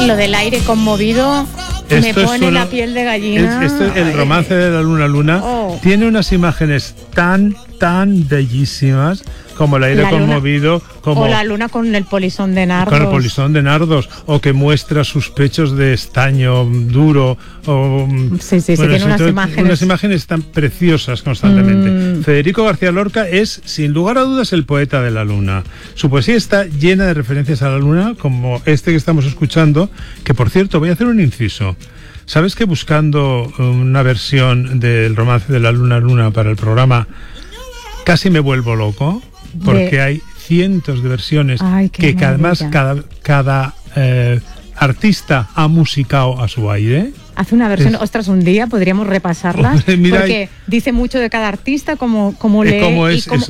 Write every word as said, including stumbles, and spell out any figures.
Lo del aire conmovido Esto me pone solo, la piel de gallina. Es, esto, el romance de la luna luna oh. tiene unas imágenes tan, tan bellísimas como el aire la conmovido, luna, como o la luna con el polizón de nardos. Con el polizón de nardos, o que muestra sus pechos de estaño duro. O, sí, sí, bueno, sí, tiene unas imágenes. Unas imágenes tan preciosas constantemente. Mm. Federico García Lorca es, sin lugar a dudas, el poeta de la luna. Su poesía está llena de referencias a la luna, como este que estamos escuchando, que por cierto, voy a hacer un inciso. ¿Sabes que buscando una versión del romance de la luna luna para el programa, casi me vuelvo loco? Porque de... hay cientos de versiones. Ay, que además cada, cada eh, artista ha musicado a su aire. Hace una versión, es... ostras, un día podríamos repasarla, Hombre, mira, porque hay... dice mucho de cada artista, cómo, cómo lee cómo es, y cómo, es